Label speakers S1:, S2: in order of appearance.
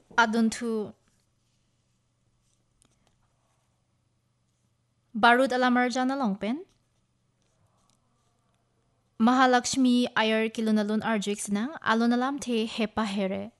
S1: adun thu barut alamar jana longpen Mahalakshmi ayar kilunalun arjik sinang alun alam the hepa here